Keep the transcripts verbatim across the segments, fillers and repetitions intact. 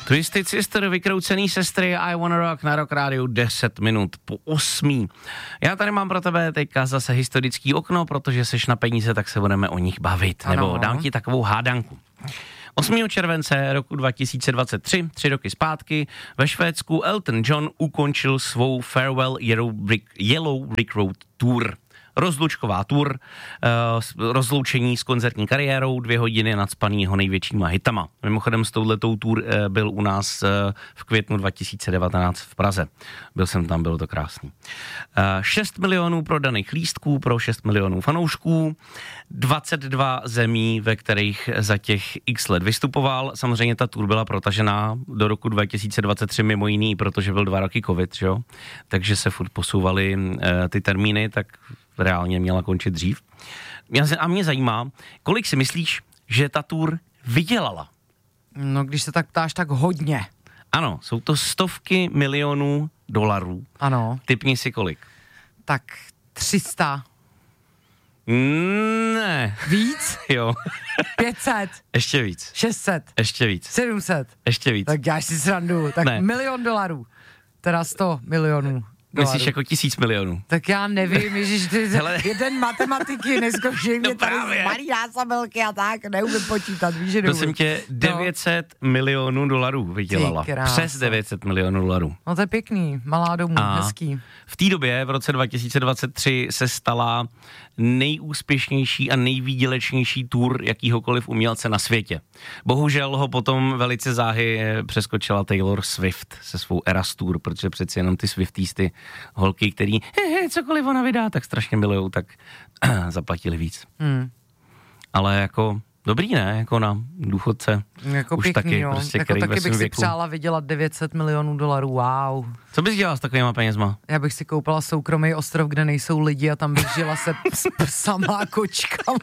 Twisted Sister, vykroucený sestry, I Wanna Rock na Rock Rádiu deset minut po osmí. Já tady mám pro tebe teďka zase historický okno, protože seš na peníze, tak se budeme o nich bavit. Ano. Nebo dám ti takovou hádanku. osmého července roku dva tisíce dvacet tři, tři roky zpátky, ve Švédsku Elton John ukončil svou Farewell Yellow Brick, Yellow Brick Road Tour. Rozlučková tour, uh, rozloučení s koncertní kariérou, dvě hodiny nadspanýho největšíma hitama. Mimochodem s touhletou tour uh, byl u nás uh, v květnu dva tisíce devatenáct v Praze. Byl jsem tam, bylo to krásný. Uh, šest milionů prodaných lístků pro šest milionů fanoušků, dvacet dva zemí, ve kterých za těch x let vystupoval. Samozřejmě ta tour byla protažená do roku dva tisíce dvacet tři mimo jiný, protože byl dva roky covid, že jo? Takže se furt posouvaly uh, ty termíny, tak reálně měla končit dřív. A mě zajímá, kolik si myslíš, že ta tour vydělala? No, když se tak ptáš, tak hodně. Ano, jsou to stovky milionů dolarů. Ano. Tipni si kolik. Tak tři sta. Ne. Víc? Jo. pět set. Ještě víc. šest set. Ještě víc. sedm set. Ještě víc. Tak děláš si srandu. Tak ne. Milion dolarů. Teda sto milionů. Myslíš jako tisíc milionů? Tak já nevím, ježiš, ty Hele. jeden matematiky neskoušej mě no tady z malý násobelky a tak, neumím počítat, víš, že neumím. Prosím tě, devět set no. milionů dolarů vydělala. Přes devět set milionů dolarů. No to je pěkný, malá domů, a hezký. V té době, v roce dva tisíce dvacet tři, se stala nejúspěšnější a nejvýdělečnější tour jakýhokoliv umělce na světě. Bohužel ho potom velice záhy přeskočila Taylor Swift se svou Eras Tour, protože přeci jenom ty Swiftisty, holky, který he, he, cokoliv ona vydá, tak strašně milujou, tak zaplatili víc. Hmm. Ale jako dobrý, ne? Jako na důchodce. Jako už pěkný, taky, jo. prostě, jako taky bych si věku. přála vydělat devět set milionů dolarů, wow. Co bys dělala s takovýma penězma? Já bych si koupila soukromý ostrov, kde nejsou lidi a tam bych žila se s psama a kočkama.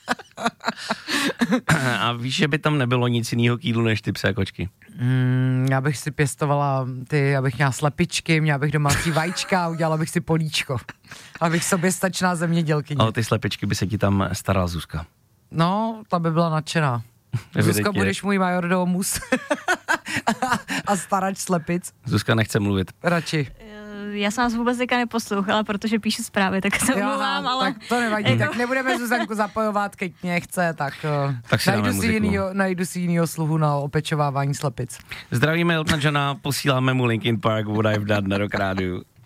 A víš, že by tam nebylo nic jiného k jídlu než ty psy a kočky? Mm, já bych si pěstovala ty, abych měla slepičky, měla bych domácí vajíčka, udělala bych si políčko. Abych sobě stačná zemědělkyně. Ale ty slepičky by se ti tam starala Zuzka. No, ta by byla nadšená. Zuzka, budeš můj majordomus a starač slepic. Zuzka nechce mluvit. Radši. Já jsem vás vůbec teďka neposlouchala, protože píšu zprávy, tak se omlouvám, ale... Tak to nevadí, jako... tak nebudeme Zuzanku zapojovat, keď nechce, tak, tak si najdu, si jinýho, najdu si jinýho sluhu na opečovávání slepic. Zdravíme Eltona Johna, posíláme mu Linkin Park, What I've Done na Rock Rádiu.